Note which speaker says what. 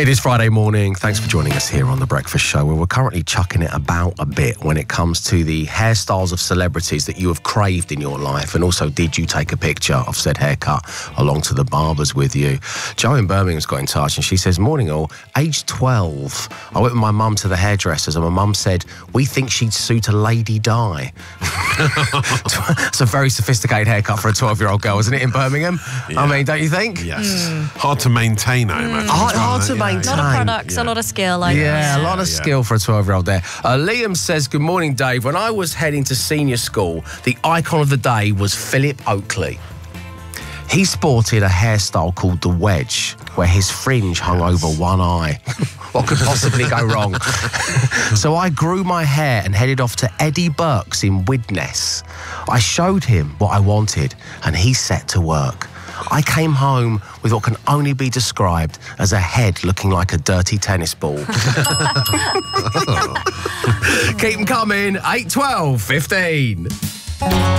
Speaker 1: It is Friday morning. Thanks for joining us here on The Breakfast Show, where we're currently chucking it about a bit when it comes to the hairstyles of celebrities that you have craved in your life, and also did you take a picture of said haircut along to the barbers with you. Jo in Birmingham's got in touch and she says, morning all, age 12, I went with my mum to the hairdressers and my mum said, we think she'd suit a Lady Di. It's a very sophisticated haircut for a 12-year-old girl, isn't it, in Birmingham? Yeah. I mean, don't you think?
Speaker 2: Yes. Hard to maintain, I imagine.
Speaker 1: Hard to maintain.
Speaker 3: A lot of products, a lot of skill.
Speaker 1: A lot of skill for a 12-year-old there. Liam says, good morning, Dave. When I was heading to senior school, the icon of the day was Philip Oakley. He sported a hairstyle called the wedge, where his fringe hung over one eye. What could possibly go wrong? So I grew my hair and headed off to Eddie Burke's in Widnes. I showed him what I wanted, and he set to work. I came home with what can only be described as a head looking like a dirty tennis ball. Keep them coming, 8, 12, 15.